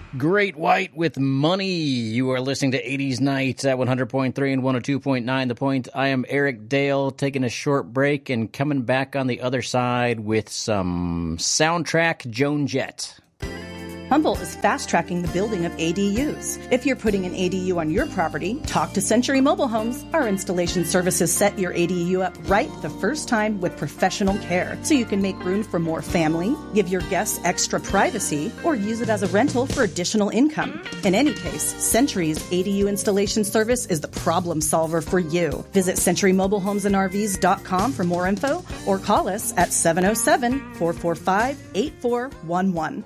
Great White with Money. You are listening to 80s Nights at 100.3 and 102.9 The Point. I am Eric Dale, taking a short break and coming back on the other side with some soundtrack Joan Jett. Humboldt is fast-tracking the building of ADUs. If you're putting an ADU on your property, talk to Century Mobile Homes. Our installation services set your ADU up right the first time with professional care, so you can make room for more family, give your guests extra privacy, or use it as a rental for additional income. In any case, Century's ADU installation service is the problem solver for you. Visit CenturyMobileHomesandRVs.com for more info, or call us at 707-445-8411.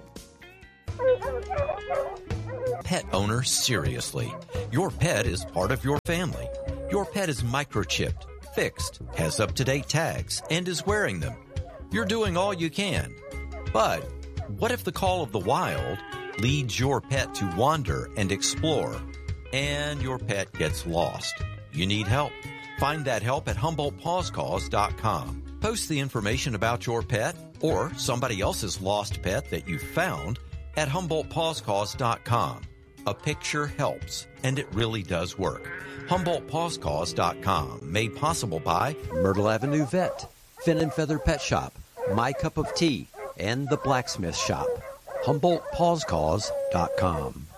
Pet owner, seriously. Your pet is part of your family. Your pet is microchipped, fixed, has up-to-date tags, and is wearing them. You're doing all you can. But what if the call of the wild leads your pet to wander and explore, and your pet gets lost? You need help. Find that help at HumboldtPawsCause.com. Post the information about your pet or somebody else's lost pet that you found at HumboldtPawsCause.com. A picture helps, and it really does work. HumboldtPawsCause.com, made possible by Myrtle Avenue Vet, Fin and Feather Pet Shop, My Cup of Tea, and The Blacksmith Shop. HumboldtPawsCause.com.